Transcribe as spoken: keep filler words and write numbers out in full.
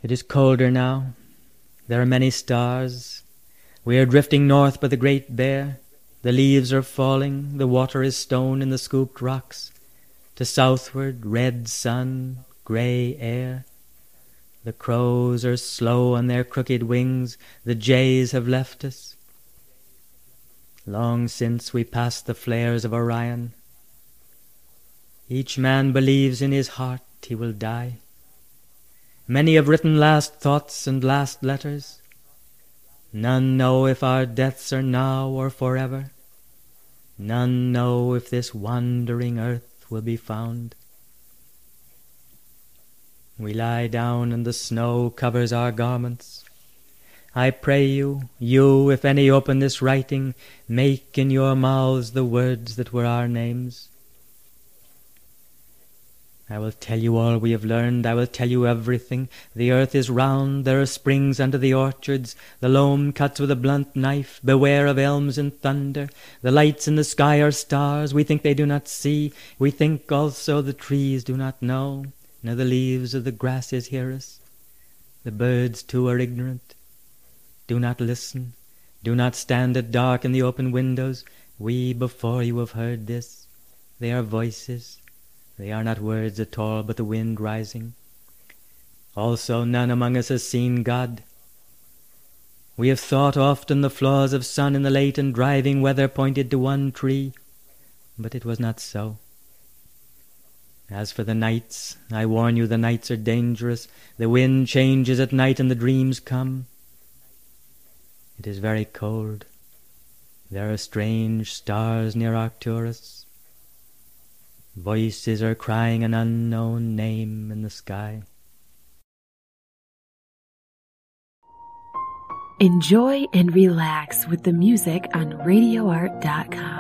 It is colder now. There are many stars. We are drifting north by the Great Bear. The leaves are falling. The water is stone in the scooped rocks. To southward, red sun, grey air. The crows are slow on their crooked wings. The jays have left us. Long since we passed the flares of Orion. Each man believes in his heart he will die. Many have written last thoughts and last letters. None know if our deaths are now or forever. None know if this wandering earth will be found. We lie down and the snow covers our garments. I pray you, you, if any open this writing, make in your mouths the words that were our names. I will tell you all we have learned, I will tell you everything. The earth is round, there are springs under the orchards. The loam cuts with a blunt knife, beware of elms and thunder. The lights in the sky are stars, we think they do not see. We think also the trees do not know, nor the leaves of the grasses hear us. The birds too are ignorant. Do not listen, do not stand at dark in the open windows. We before you have heard this. They are voices. They are not words at all, but the wind rising. Also none among us has seen God. We have thought often the flaws of sun in the late and driving weather pointed to one tree, but it was not so. As for the nights, I warn you the nights are dangerous. The wind changes at night and the dreams come. It is very cold. There are strange stars near Arcturus. Voices are crying an unknown name in the sky. Enjoy and relax with the music on radio art dot com.